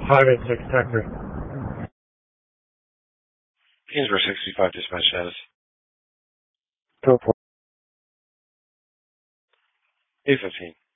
586 Texas. Kingsburg 65 dispatch status. 204. 815.